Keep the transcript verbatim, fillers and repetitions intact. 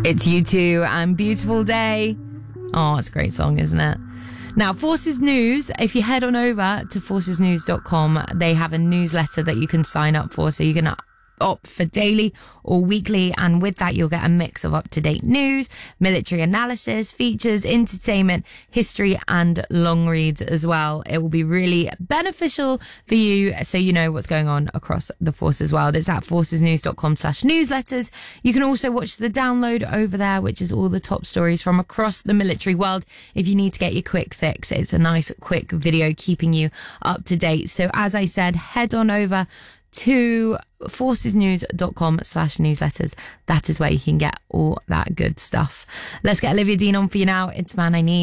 It's U two and Beautiful Day. Oh, it's a great song, isn't it? Now, Forces News, if you head on over to forces news dot com, they have a newsletter that you can sign up for, so you can opt for daily or weekly, and with that you'll get a mix of up-to-date news, military analysis, features, entertainment, history and long reads as well. It will be really beneficial for you so you know what's going on across the Forces world. It's at forces news dot com slash newsletters. You can also watch the download over there, which is all the top stories from across the military world. If you need to get your quick fix, it's a nice quick video keeping you up to date. So as I said, head on over to forces news dot com slash newsletters. That is where you can get all that good stuff. Let's get Olivia Dean on for you now. It's Man I Need.